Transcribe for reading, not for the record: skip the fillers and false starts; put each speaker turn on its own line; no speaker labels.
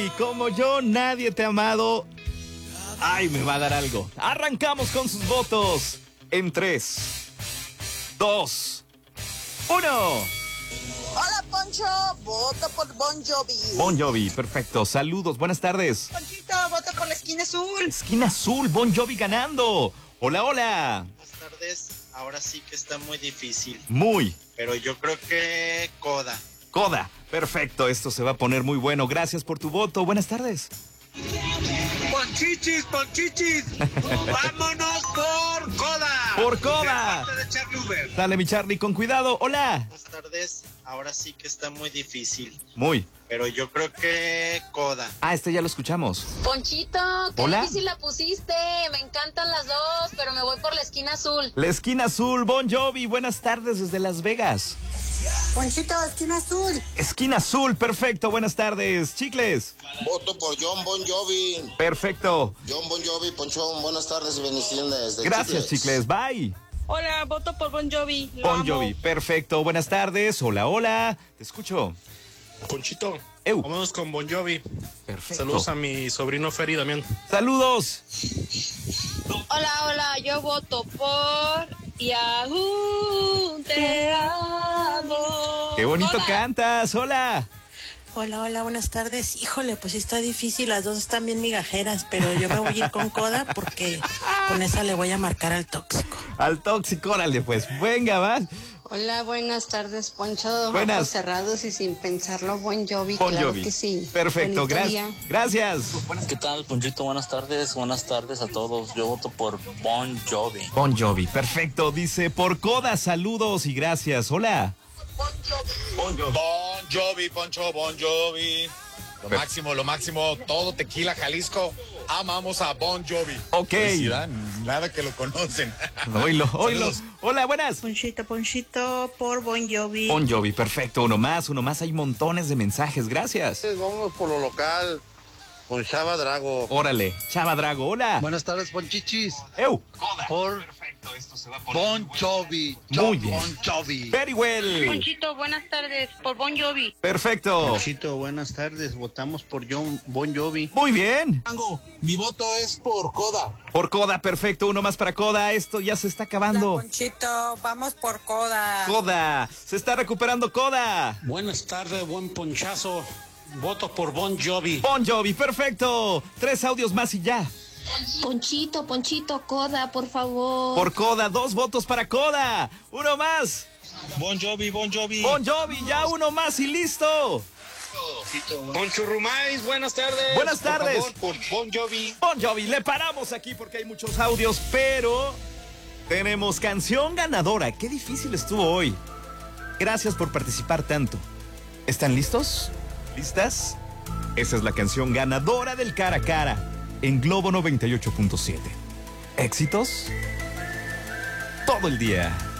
Y como yo, nadie te ha amado. Ay, me va a dar algo. Arrancamos con sus votos. En 3, 2, 1.
Hola, Poncho. Voto por Bon Jovi.
Bon Jovi, perfecto. Saludos, buenas tardes.
Ponchito, voto por la esquina azul.
Esquina azul, Bon Jovi ganando. Hola, hola.
Buenas tardes. Ahora sí que está muy difícil.
Muy.
Pero yo creo que Coda.
Coda, perfecto. Esto se va a poner muy bueno. Gracias por tu voto. Buenas tardes.
¡Ponchichis, ponchichis! ¡Vámonos por Coda!
Por Coda.
De parte de Charlie Uber.
Dale, mi Charlie, con cuidado. Hola.
Buenas tardes. Ahora sí que está muy difícil.
Muy.
Pero yo creo que Coda.
Ah, este ya lo escuchamos.
Ponchito, qué
Hola.
difícil la pusiste. Me encantan las dos, pero me voy por la esquina azul.
La esquina azul, Bon Jovi. Buenas tardes desde Las Vegas.
Ponchito, esquina azul.
Esquina azul, perfecto. Buenas tardes. Chicles.
Voto por John Bon Jovi.
Perfecto.
John Bon Jovi, Ponchón, buenas tardes y bendiciones. De
Gracias, Chicles. Bye.
Hola, voto por Bon Jovi. Lo
Bon
amo.
Jovi, perfecto. Buenas tardes. Hola, hola. Te escucho.
Ponchito,
Eu.
vámonos con Bon Jovi.
Perfecto.
Saludos a mi sobrino Ferry también.
Saludos.
Hola, yo voto por Yahoo. Te amo.
Qué bonito
Hola.
cantas. Hola.
Hola, buenas tardes. Híjole, pues sí está difícil, las dos están bien migajeras, pero yo me voy a ir con Coda porque con esa le voy a marcar al tóxico.
Al tóxico, órale, pues. Venga, va.
Hola, buenas tardes, Poncho.
Buenas.
Ojos cerrados y sin pensarlo, Bon Jovi,
Bon
claro
Jovi.
que sí.
Perfecto,
Bonito día.
gracias.
¿Qué tal, Ponchito? Buenas tardes a todos. Yo voto por Bon Jovi.
Bon Jovi, perfecto. Dice por Coda, saludos y gracias. Hola.
Bon Jovi, Poncho, Bon Jovi. Lo máximo, todo Tequila, Jalisco. Amamos a Bon Jovi.
Ok.
Felicidad, nada que lo conocen.
Oílo.
Saludos.
Hola, buenas.
Ponchito, por Bon Jovi.
Bon Jovi, perfecto. Uno más. Hay montones de mensajes. Gracias.
Vamos por lo local, con Chava Drago.
Órale. Chava Drago, hola.
Buenas tardes, Ponchichis.
Eu.
Por Bon Jovi.
Muy bien.
Bon Jovi.
Very well.
Ponchito, buenas tardes por Bon Jovi.
Perfecto.
Ponchito, buenas tardes. Votamos por Bon Jovi.
Muy bien.
Mi voto es por Coda.
Por Coda, perfecto. Uno más para Coda. Esto ya se está acabando.
Ponchito, vamos por Coda.
Coda. Se está recuperando Coda.
Buenas tardes, buen ponchazo. Voto por Bon Jovi.
Bon Jovi, perfecto. 3 audios más y ya.
Ponchito, Coda, por favor.
Por Coda, 2 votos para Coda. Uno más.
Bon Jovi.
Bon Jovi, ya uno más y listo.
Poncho Rumais, buenas tardes.
Buenas tardes.
Por favor, por Bon Jovi.
Bon Jovi, le paramos aquí porque hay muchos audios, pero tenemos canción ganadora. Qué difícil estuvo hoy. Gracias por participar tanto. ¿Están listos? ¿Listas? Esa es la canción ganadora del Cara a Cara en Globo 98.7. Éxitos todo el día.